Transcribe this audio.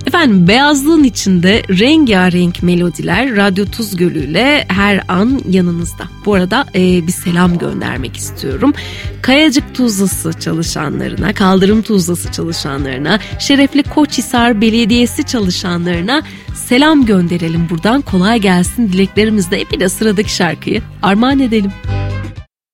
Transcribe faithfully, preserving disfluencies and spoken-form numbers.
Efendim beyazlığın içinde rengarenk melodiler Radyo Tuz Gölü ile her an yanınızda. Bu arada e, bir selam göndermek istiyorum. Kayacık Tuzlası çalışanlarına, Kaldırım Tuzlası çalışanlarına, Şerefli Koçhisar Belediyesi çalışanlarına selam gönderelim buradan. Kolay gelsin dileklerimizle. Bir de sıradaki şarkıyı armağan edelim.